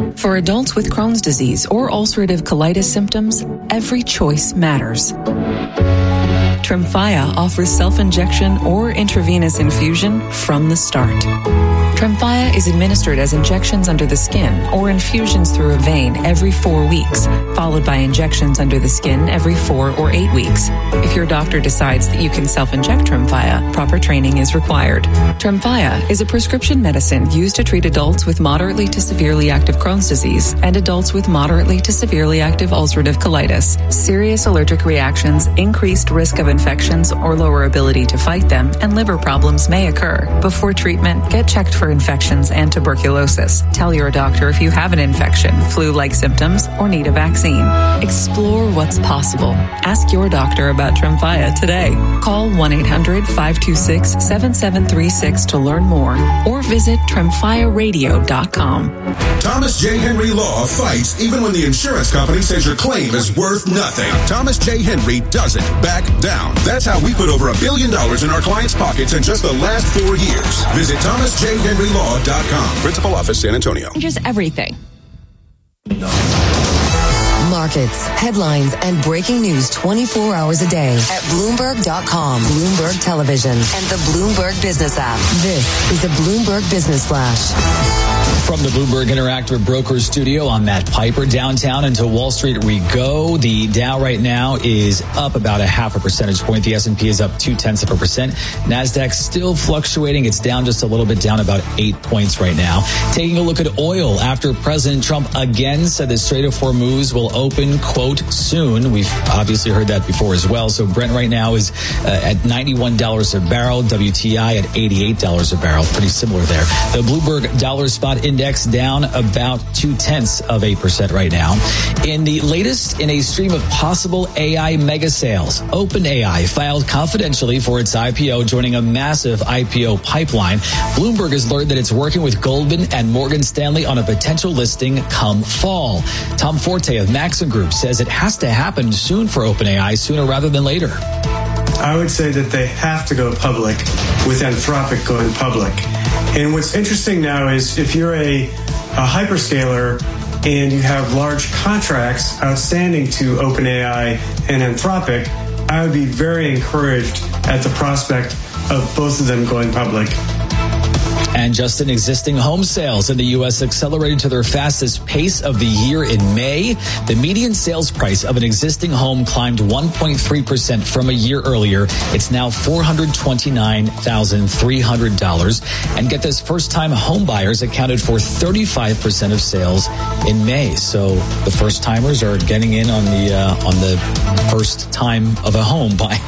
For adults with Crohn's disease or ulcerative colitis symptoms, every choice matters. Tremfya offers self-injection or intravenous infusion from the start. Tremfya is administered as injections under the skin or infusions through a vein every 4 weeks, followed by injections under the skin every 4 or 8 weeks. If your doctor decides that you can self-inject Tremfya, proper training is required. Tremfya is a prescription medicine used to treat adults with moderately to severely active Crohn's disease and adults with moderately to severely active ulcerative colitis. Serious allergic reactions, increased risk of infections or lower ability to fight them, and liver problems may occur. Before treatment, get checked for infections and tuberculosis. Tell your doctor if you have an infection, flu-like symptoms, or need a vaccine. Explore what's possible. Ask your doctor about Tremfya today. Call 1-800-526-7736 to learn more or visit TremfyaRadio.com. Thomas J. Henry Law fights even when the insurance company says your claim is worth nothing. Thomas J. Henry doesn't back down. That's how we put over $1 billion in our clients' pockets in just the last 4 years. Visit ThomasJHenryLaw.com. Principal Office, San Antonio. Just everything. Markets, headlines, and breaking news 24 hours a day at Bloomberg.com, Bloomberg Television, and the Bloomberg Business app. This is the Bloomberg Business Flash. From the Bloomberg Interactive Brokers Studio, I'm Matt Piper. Downtown into Wall Street we go. The Dow right now is up about 0.5 percentage point. The S&P is up 0.2%. NASDAQ still fluctuating. It's down just a little bit, down about 8 points right now. Taking a look at oil after President Trump again said the Strait of Hormuz will open, quote, soon. We've obviously heard that before as well. So Brent right now is at $91 a barrel. WTI at $88 a barrel. Pretty similar there. The Bloomberg Dollar Spot Index down about 0.2% right now. In the latest in a stream of possible AI mega sales, OpenAI filed confidentially for its IPO, joining a massive IPO pipeline. Bloomberg has learned that it's working with Goldman and Morgan Stanley on a potential listing come fall. Tom Forte of Maxim Group says it has to happen soon for OpenAI, sooner rather than later. I would say that they have to go public, with Anthropic going public. And what's interesting now is if you're a hyperscaler and you have large contracts outstanding to OpenAI and Anthropic, I would be very encouraged at the prospect of both of them going public. And just in existing home sales in the U.S. accelerated to their fastest pace of the year in May. The median sales price of an existing home climbed 1.3% from a year earlier. It's now $429,300. And get this, first-time home buyers accounted for 35% of sales in May. So the first-timers are getting in on the first time of a home buying.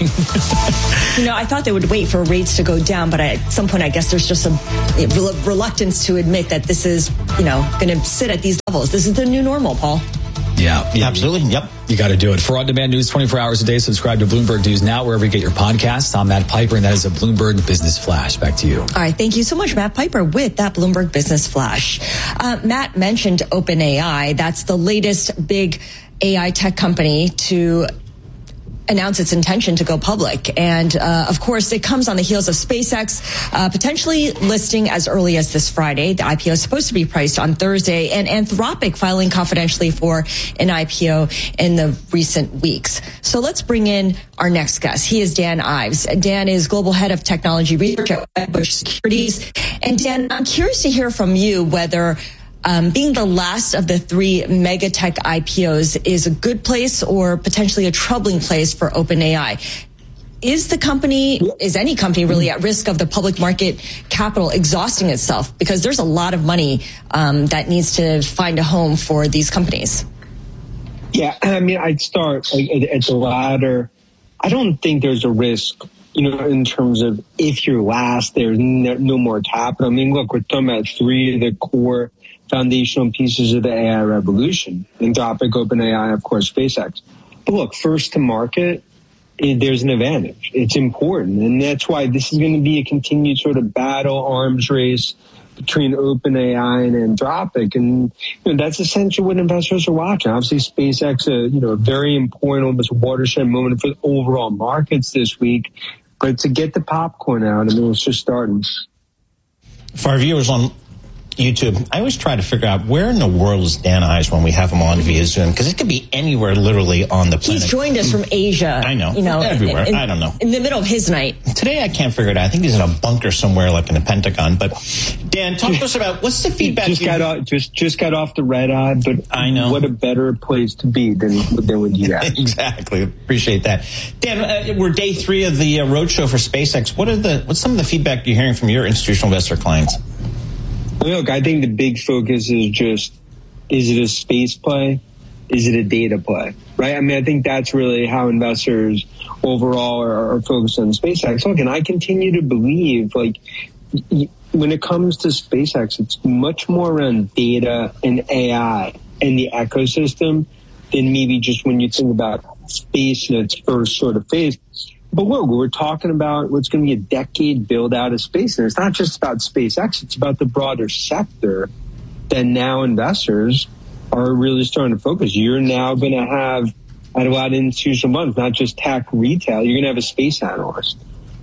I thought they would wait for rates to go down, but at some point, I guess there's just a reluctance to admit that this is, going to sit at these levels. This is the new normal, Paul. Yeah, absolutely. Yep. You got to do it. For on-demand news 24 hours a day, subscribe to Bloomberg News Now, wherever you get your podcasts. I'm Matt Piper, and that is a Bloomberg Business Flash. Back to you. All right. Thank you so much, Matt Piper, with that Bloomberg Business Flash. Matt mentioned OpenAI. That's the latest big AI tech company to announce its intention to go public. And, of course, it comes on the heels of SpaceX potentially listing as early as this Friday. The IPO is supposed to be priced on Thursday, and Anthropic filing confidentially for an IPO in the recent weeks. So let's bring in our next guest. He is Dan Ives. Dan is Global Head of Technology Research at Wedbush Securities. And Dan, I'm curious to hear from you whether being the last of the 3 mega tech IPOs is a good place or potentially a troubling place for OpenAI. Is any company really at risk of the public market capital exhausting itself? Because there's a lot of money that needs to find a home for these companies. Yeah, I'd start at the latter. I don't think there's a risk, in terms of if you're last, there's no more capital. Look, we're talking about 3 of the core foundational pieces of the AI revolution: Anthropic, OpenAI, of course, SpaceX. But look, first to market, there's an advantage. It's important. And that's why this is going to be a continued sort of battle, arms race between OpenAI and Anthropic. And that's essentially what investors are watching. Obviously, SpaceX, a very important, almost watershed moment for the overall markets this week. But to get the popcorn out, it's just starting. For our viewers YouTube, I always try to figure out where in the world is Dan Ives when we have him on via Zoom, because it could be anywhere literally on the planet. He's joined us from Asia. I know. Everywhere. I don't know. In the middle of his night. Today I can't figure it out. I think he's in a bunker somewhere like in the Pentagon. But Dan, talk to us about what's the feedback. Just got off the red eye, but I know. What a better place to be than with you guys. Exactly. Appreciate that. Dan, we're day 3 of the roadshow for SpaceX. What's some of the feedback you're hearing from your institutional investor clients? Look, I think the big focus is just, is it a space play? Is it a data play? Right? I mean, I think that's really how investors overall are focused on SpaceX. Look, and I continue to believe, like, when it comes to SpaceX, it's much more around data and AI and the ecosystem than maybe just when you think about space in its first sort of phase. But look, we're talking about what's going to be a decade build out of space. And it's not just about SpaceX. It's about the broader sector that now investors are really starting to focus. You're now going to have, at a lot of institutional funds, not just tech retail, you're going to have a space analyst.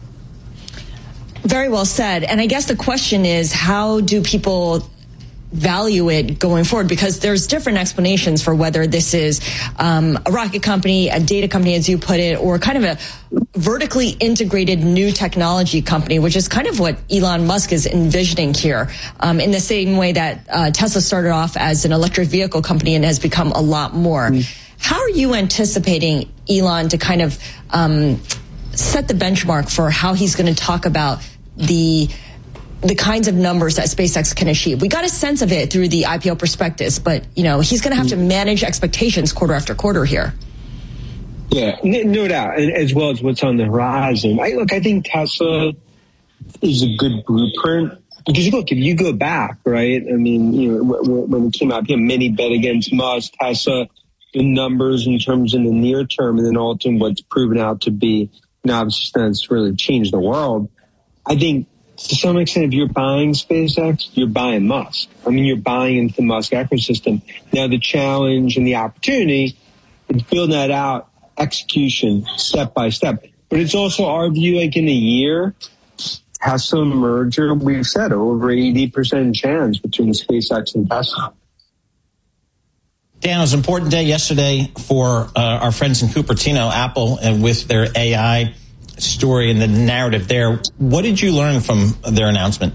Very well said. And I guess the question is, how do people value it going forward? Because there's different explanations for whether this is a rocket company, a data company, as you put it, or kind of a vertically integrated new technology company, which is kind of what Elon Musk is envisioning here. In the same way that Tesla started off as an electric vehicle company and has become a lot more. How are you anticipating Elon to kind of set the benchmark for how he's going to talk about the kinds of numbers that SpaceX can achieve? We got a sense of it through the IPO prospectus, but, he's going to have to manage expectations quarter after quarter here. Yeah, no doubt, and as well as what's on the horizon. I think Tesla is a good blueprint because, look, if you go back, right, I mean, when it came out, many bet against Musk, Tesla, the numbers in terms of the near term, and then ultimately what's proven out to be, obviously that's really changed the world. I think to some extent, if you're buying SpaceX, you're buying Musk. I mean, you're buying into the Musk ecosystem. Now, the challenge and the opportunity is building that out, execution, step by step. But it's also our view, like in a year, Tesla merger, we've said over 80% chance between SpaceX and Tesla. Dan, it was an important day yesterday for our friends in Cupertino, Apple, and with their AI story and the narrative there. What did you learn from their announcement?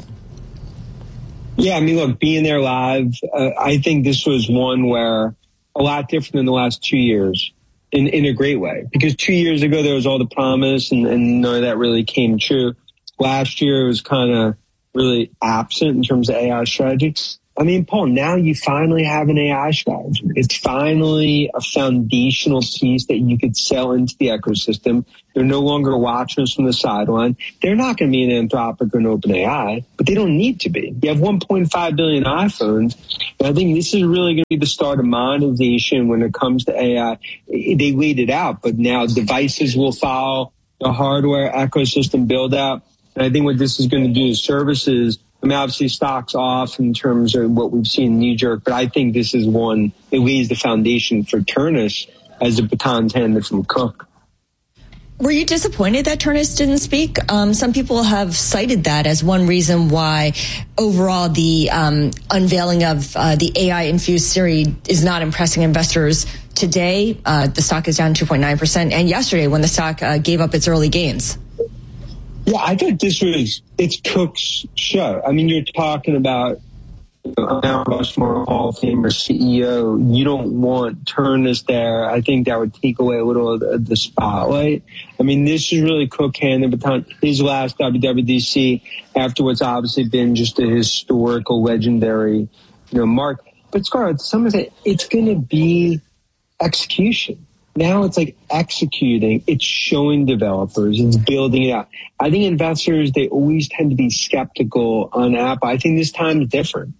Yeah, I mean, look, being there live, I think this was one where a lot different than the last 2 years in a great way. Because 2 years ago, there was all the promise and none of that really came true. Last year, it was kind of really absent in terms of AI strategy. I mean, Paul, now you finally have an AI strategy. It's finally a foundational piece that you could sell into the ecosystem. They're no longer watching us from the sideline. They're not going to be an Anthropic or an OpenAI, but they don't need to be. You have 1.5 billion iPhones, and I think this is really going to be the start of monetization when it comes to AI. They laid it out, but now devices will follow the hardware ecosystem build out. And I think what this is going to do is services. I mean, obviously, stock's off in terms of what we've seen in knee-jerk, but I think this is one that lays the foundation for Turnus as a baton handed from Cook. Were you disappointed that Turnus didn't speak? Some people have cited that as one reason why overall the unveiling of the AI-infused Siri is not impressing investors today. The stock is down 2.9%, and yesterday when the stock gave up its early gains. Yeah, I think it's Cook's show. I mean, you're talking about Mount Rushmore Hall of Famer CEO. You don't want Turnus there. I think that would take away a little of the spotlight. I mean, this is really Cook handing the baton. His last WWDC after what's obviously been just a historical, legendary, mark. But Scarlett, some of it, it's going to be execution. Now it's like executing, it's showing developers, it's building it out. I think investors, they always tend to be skeptical on Apple. I think this time is different.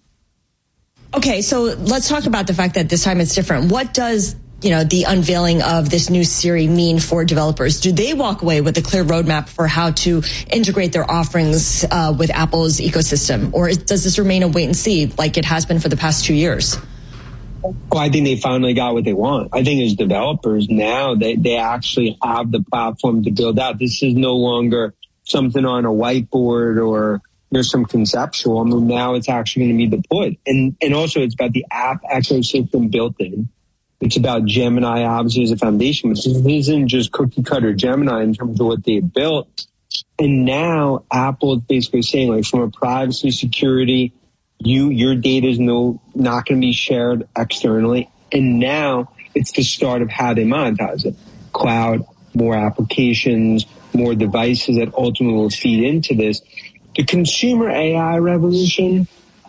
Okay, so let's talk about the fact that this time it's different. What does, the unveiling of this new Siri mean for developers? Do they walk away with a clear roadmap for how to integrate their offerings with Apple's ecosystem? Or does this remain a wait and see like it has been for the past 2 years? Well, I think they finally got what they want. I think as developers now, they actually have the platform to build out. This is no longer something on a whiteboard or, there's some conceptual. I mean, now it's actually going to be deployed. And also it's about the app ecosystem built in. It's about Gemini, obviously, as a foundation, but this isn't just cookie cutter Gemini in terms of what they built. And now Apple is basically saying, like, from a privacy, security, your data is not going to be shared externally. And now it's the start of how they monetize it. Cloud, more applications, more devices that ultimately will feed into this. The consumer AI revolution,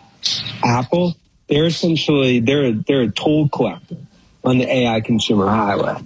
Apple, they're essentially, they're a toll collector on the AI consumer highway.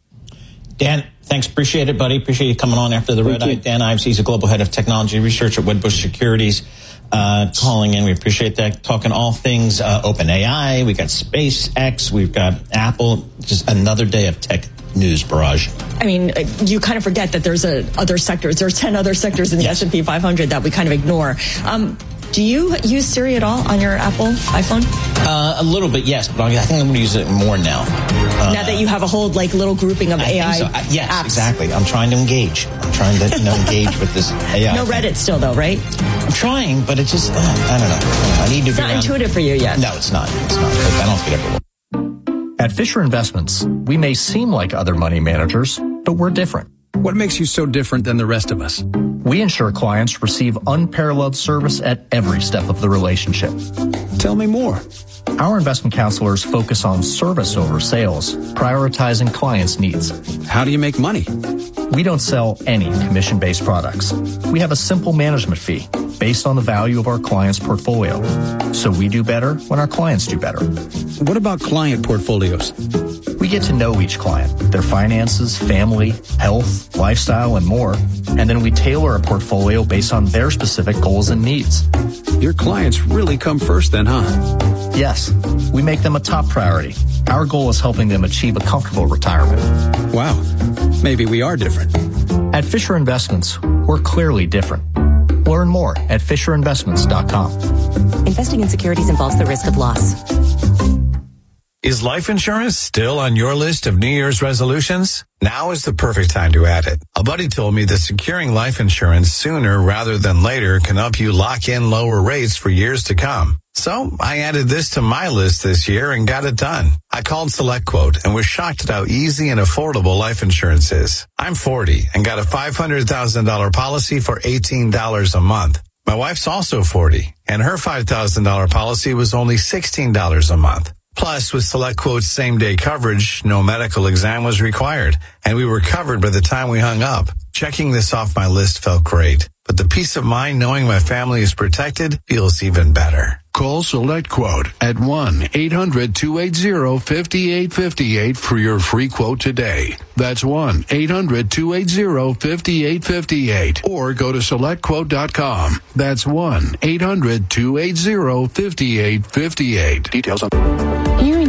Dan, thanks. Appreciate it, buddy. Appreciate you coming on after the red eye. Dan Ives, he's a global head of technology research at Wedbush Securities, calling in. We appreciate that. Talking all things OpenAI. We got SpaceX. We've got Apple. Just another day of tech news barrage. I mean, you kind of forget that there's other sectors. There's 10 other sectors in the S&P 500 that we kind of ignore. Do you use Siri at all on your Apple iPhone? A little bit, yes, but I think I'm going to use it more now. Now that you have a whole little grouping of AI yes, apps. Exactly. I'm trying to engage. I'm trying to engage with this AI. No Reddit still, though, right? I'm trying, but it just, I don't know. I need to. It's not intuitive for you yet. No, it's not. It's not. I don't think it ever will. At Fisher Investments, we may seem like other money managers, but we're different. What makes you so different than the rest of us? We ensure clients receive unparalleled service at every step of the relationship. Tell me more. Our investment counselors focus on service over sales, prioritizing clients' needs. How do you make money? We don't sell any commission-based products. We have a simple management fee based on the value of our client's portfolio. So we do better when our clients do better. What about client portfolios? We get to know each client, their finances, family, health, lifestyle, and more. And then we tailor a portfolio based on their specific goals and needs. Your clients really come first then, huh? Yes, we make them a top priority. Our goal is helping them achieve a comfortable retirement. Wow, maybe we are different. At Fisher Investments, we're clearly different. Learn more at FisherInvestments.com. Investing in securities involves the risk of loss. Is life insurance still on your list of New Year's resolutions? Now is the perfect time to add it. A buddy told me that securing life insurance sooner rather than later can help you lock in lower rates for years to come. So I added this to my list this year and got it done. I called SelectQuote and was shocked at how easy and affordable life insurance is. I'm 40 and got a $500,000 policy for $18 a month. My wife's also 40 and her $5,000 policy was only $16 a month. Plus, with SelectQuote's same-day coverage, no medical exam was required, and we were covered by the time we hung up. Checking this off my list felt great, but the peace of mind knowing my family is protected feels even better. Call SelectQuote at 1-800-280-5858 for your free quote today. That's 1-800-280-5858. Or go to SelectQuote.com. That's 1-800-280-5858. Details on...